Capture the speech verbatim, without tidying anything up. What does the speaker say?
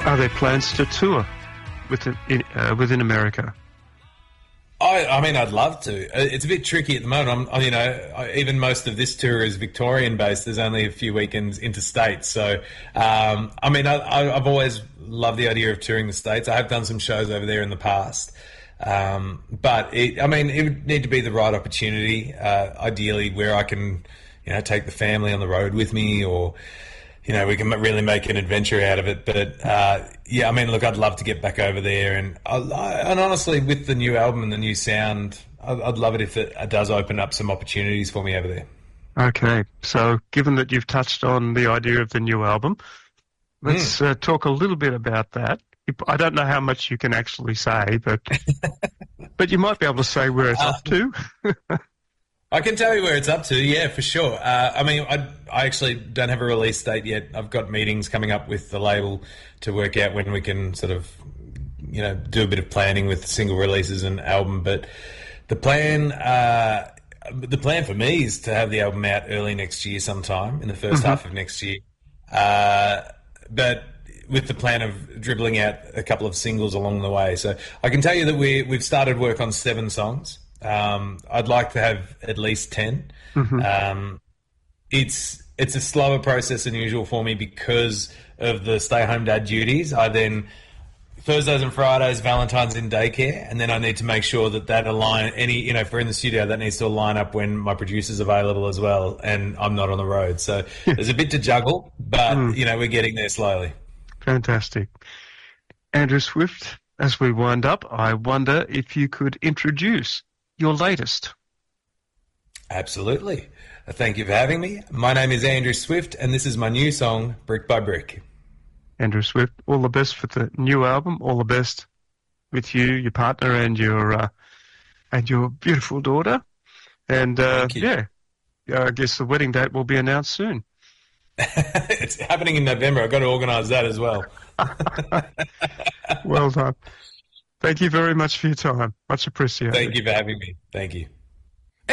Are there plans to tour within in, uh, within America? I, I mean, I'd love to. It's a bit tricky at the moment. I'm, you know, I, even most of this tour is Victorian-based. There's only a few weekends interstate. So, um, I mean, I, I, I've always loved the idea of touring the States. I have done some shows over there in the past. Um, but, it, I mean, it would need to be the right opportunity, uh, ideally where I can, you know, take the family on the road with me, or, you know, we can really make an adventure out of it. But, uh, yeah, I mean, look, I'd love to get back over there. And I, and honestly, with the new album and the new sound, I'd, I'd love it if it does open up some opportunities for me over there. Okay. So given that you've touched on the idea of the new album, let's mm. uh, talk a little bit about that. I don't know how much you can actually say, but but you might be able to say where it's uh, up to. I can tell you where it's up to, yeah, for sure. Uh, I mean, I, I actually don't have a release date yet. I've got meetings coming up with the label to work out when we can sort of, you know, do a bit of planning with single releases and album. But the plan, uh, the plan for me is to have the album out early next year, sometime in the first mm-hmm. half of next year. Uh, but with the plan of dribbling out a couple of singles along the way. So I can tell you that we we've started work on seven songs. Um, I'd like to have at least ten. Mm-hmm. Um, it's it's a slower process than usual for me because of the stay-home dad duties. I then Thursdays and Fridays, Valentine's in daycare, and then I need to make sure that that align any you know if we're in the studio, that needs to align up when my producer's available as well, and I'm not on the road. So there's a bit to juggle, but mm. you know we're getting there slowly. Fantastic, Andrew Swift. As we wind up, I wonder if you could introduce your latest. Absolutely. Thank you for having me. My name is Andrew Swift, and this is my new song, Brick by Brick. Andrew Swift, all the best for the new album. All the best with you, your partner, and your uh, and your beautiful daughter. And uh, yeah, I guess the wedding date will be announced soon. It's happening in November. I've got to organise that as well. Well done. Thank you very much for your time. Much appreciated. Thank you for having me. Thank you.